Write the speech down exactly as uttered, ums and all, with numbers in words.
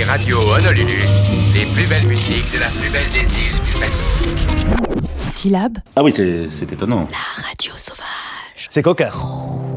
Radio Honolulu, les plus belles musiques de la plus belle des îles du Pacifique. Syllabe. Ah oui, c'est, c'est étonnant. La radio sauvage. C'est cocasse.